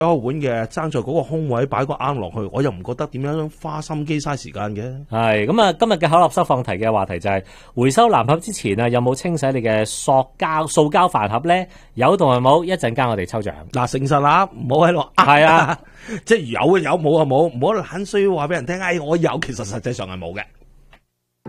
個碗嘅，爭在嗰個空位擺個罌落去，我又唔覺得點樣花心機嘥時間嘅。 係咁啊！今日嘅口立濕放題嘅話題就係回收藍盒之前啊，有冇清洗你嘅塑膠飯盒咧？有同係冇？一陣間我哋抽獎。 嗱，誠實啦，唔好喺度係啊， 即係有冇啊冇，唔好懶衰話俾人聽。我有，其實實際上係冇嘅。